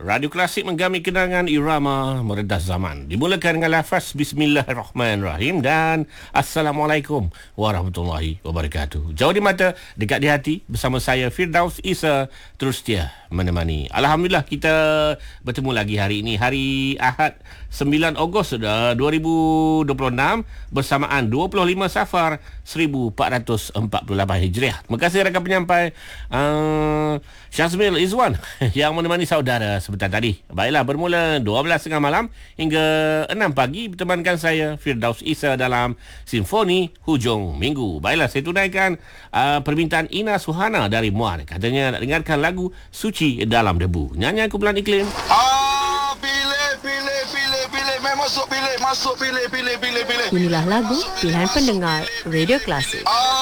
Radio Klasik menggami kenangan irama meredah zaman. Dimulakan dengan lafaz Bismillahirrahmanirrahim dan Assalamualaikum warahmatullahi wabarakatuh. Jauh di mata, dekat di hati. Bersama saya Firdaus Isa, terus setia menemani. Alhamdulillah kita bertemu lagi hari ini, hari Ahad 9 Ogos 2026 bersamaan 25 Safar 1448 Hijriah. Terima kasih rakan penyampai Syazmil Izwan yang menemani saudara sebentar tadi. Baiklah, bermula 12.30 malam hingga 6 pagi bertemankan saya Firdaus Isa dalam Simfoni Hujung Minggu. Baiklah, saya tunaikan permintaan Ina Suhana dari Muar. Katanya nak dengarkan lagu Suci Dalam Debu. Nyanyian kumpulan iklim. Masuk pilih. Inilah lagu pilihan pendengar Radio Klasik.